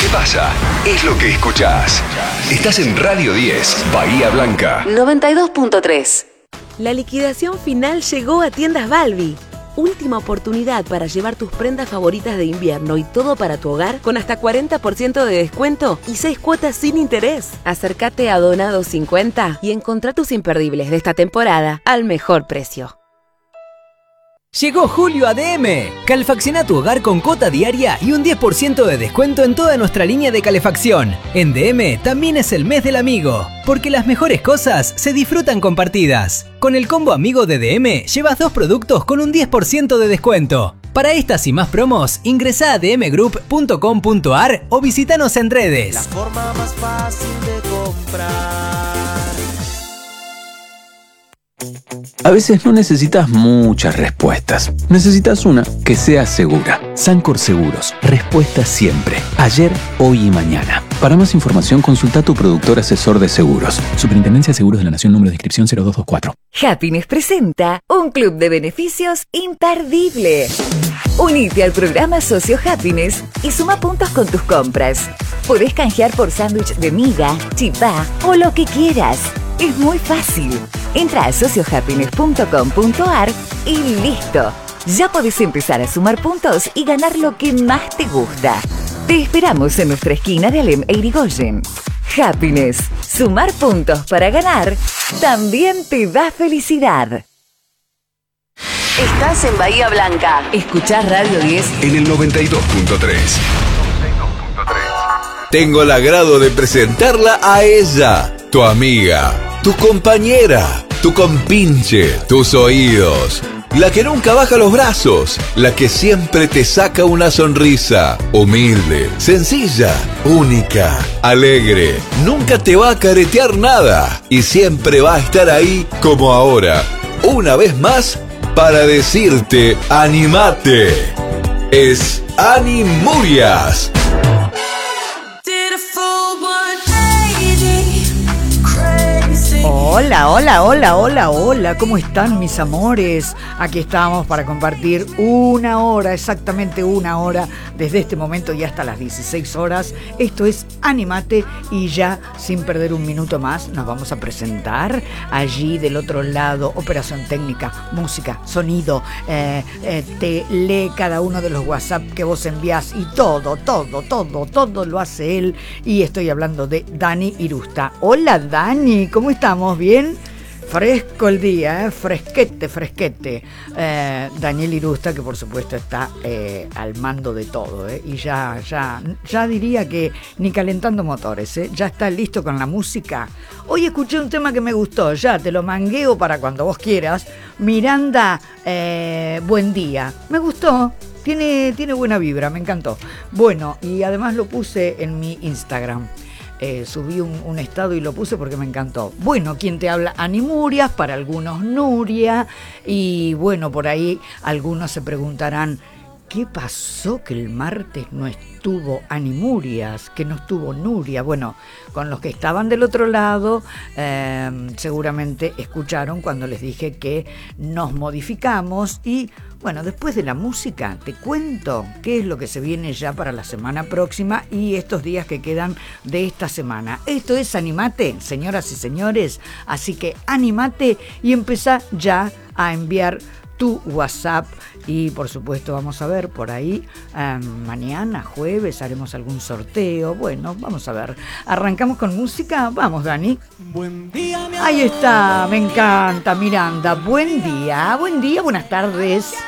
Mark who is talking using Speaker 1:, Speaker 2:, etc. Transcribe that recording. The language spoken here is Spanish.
Speaker 1: pasa es lo que escuchás. Estás en Radio 10, Bahía Blanca.
Speaker 2: 92.3.
Speaker 3: La liquidación final llegó a Tiendas Balbi. Última oportunidad para llevar tus prendas favoritas de invierno y todo para tu hogar con hasta 40% de descuento y 6 cuotas sin interés. Acércate a Donado 50 y encontrá tus imperdibles de esta temporada al mejor precio.
Speaker 4: Llegó julio a DM. Calefacciona tu hogar con cuota diaria y un 10% de descuento en toda nuestra línea de calefacción. En DM también es el mes del amigo, porque las mejores cosas se disfrutan compartidas. Con el combo amigo de DM llevas 2 productos con un 10% de descuento. Para estas y más promos, ingresá a dmgroup.com.ar o visítanos en redes.
Speaker 5: La forma más fácil de comprar.
Speaker 6: A veces no necesitas muchas respuestas. Necesitas una que sea segura. Sancor Seguros. Respuesta siempre. Ayer, hoy y mañana. Para más información, consulta a tu productor asesor de seguros. Superintendencia de Seguros de la Nación, número de inscripción 0224.
Speaker 2: Happiness presenta un club de beneficios imperdible. Unite al programa Socio Happiness y suma puntos con tus compras. Podés canjear por sándwich de miga, chipá o lo que quieras. Es muy fácil. Entra a sociohappiness.com.ar y listo. Ya podés empezar a sumar puntos y ganar lo que más te gusta. Te esperamos en nuestra esquina de Alem e Irigoyen. Happiness. Sumar puntos para ganar también te da felicidad. Estás en Bahía Blanca. Escuchás Radio 10
Speaker 1: en el 92.3.
Speaker 7: Tengo el agrado de presentarla a ella, tu amiga, tu compañera, tu compinche, tus oídos. La que nunca baja los brazos, la que siempre te saca una sonrisa. Humilde, sencilla, única, alegre. Nunca te va a caretear nada y siempre va a estar ahí como ahora. Una vez más, para decirte, animate. Es Ani Murias.
Speaker 8: Hola, hola, hola, hola, hola, ¿cómo están mis amores? Aquí estamos para compartir una hora, exactamente una hora, desde este momento y hasta las 16 horas. Esto es Animate y ya, sin perder un minuto más, nos vamos a presentar allí del otro lado, operación técnica, música, sonido, te lee cada uno de los WhatsApp que vos envías y todo lo hace él. Y estoy hablando de Dani Irusta. Hola Dani, ¿cómo estamos? ¿Bien? Fresco el día, fresquete. Daniel Irusta, que por supuesto está al mando de todo, y ya diría que ni calentando motores, ya está listo con la música. Hoy escuché un tema que me gustó, ya te lo mangueo para cuando vos quieras. Miranda, Buen Día, me gustó. Tiene buena vibra, me encantó. Bueno, y además lo puse en mi Instagram. Subí un estado y lo puse porque me encantó. Bueno, quien te habla, Ani Murias, para algunos Nuria. Y bueno, por ahí algunos se preguntarán, ¿qué pasó que el martes no estuvo Ani Murias, que no estuvo Nuria? Bueno, con los que estaban del otro lado, seguramente escucharon cuando les dije que nos modificamos. Y bueno, después de la música te cuento qué es lo que se viene ya para la semana próxima y estos días que quedan de esta semana. Esto es Animate, señoras y señores, así que animate y empezá ya a enviar tu WhatsApp. Y por supuesto vamos a ver por ahí, mañana, jueves, haremos algún sorteo. Bueno, vamos a ver. ¿Arrancamos con música? Vamos, Dani.
Speaker 5: Buen día,
Speaker 8: Ahí está, me encanta, Miranda. Buen día, buenas tardes.